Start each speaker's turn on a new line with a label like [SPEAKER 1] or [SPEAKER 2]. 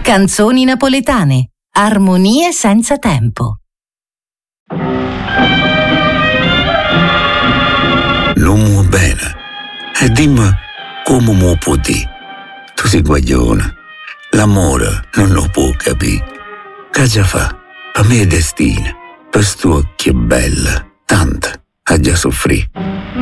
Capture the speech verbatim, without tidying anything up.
[SPEAKER 1] Canzoni napoletane. Armonie senza tempo.
[SPEAKER 2] Non mu bene. E dimmi come mu può dire. Tu sei guaglione. L'amore non lo può capire. Che già fa? Per me è destino. Per sto occhio bella. Tanto ha già soffrito.